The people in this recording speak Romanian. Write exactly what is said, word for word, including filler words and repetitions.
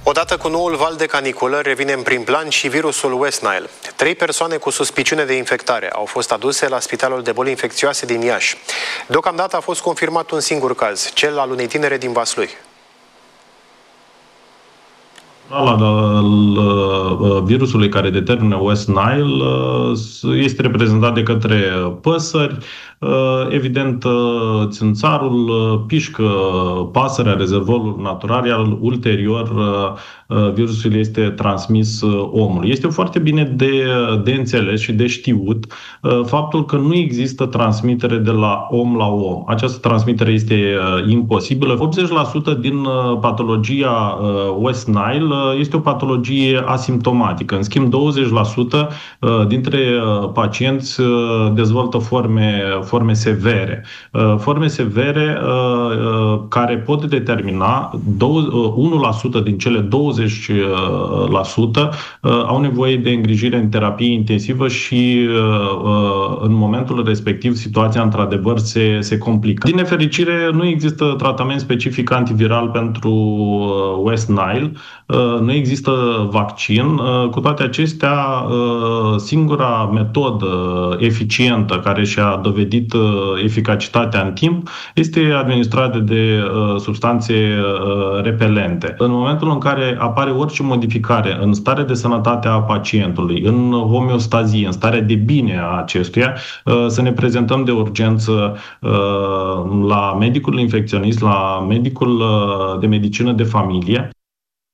Odată cu noul val de caniculă, revine în prim plan și virusul West Nile. Trei persoane cu suspiciune de infectare au fost aduse la Spitalul de Boli Infecțioase din Iași. Deocamdată a fost confirmat un singur caz, cel al unei tinere din Vaslui. Al virusului care determină West Nile este reprezentat de către păsări. Evident, țânțarul pișcă pasărea, rezervorul natural, iar ulterior virusul este transmis omului. Este foarte bine de, de înțeles și de știut faptul că nu există transmitere de la om la om. Această transmitere este imposibilă. optzeci la sută din patologia West Nile este o patologie asimptomatică. În schimb, douăzeci la sută dintre pacienți dezvoltă forme, forme severe. Forme severe care pot determina unu la sută din cele douăzeci la sută au nevoie de îngrijire în terapie intensivă și în momentul respectiv situația într-adevăr se, se complică. Din nefericire, nu există tratament specific antiviral pentru West Nile. Nu există vaccin. Cu toate acestea, singura metodă eficientă care și-a dovedit eficacitatea în timp este administrată de substanțe repelente. În momentul în care apare orice modificare în starea de sănătate a pacientului, în homeostazie, în starea de bine a acestuia, să ne prezentăm de urgență la medicul infecționist, la medicul de medicină de familie.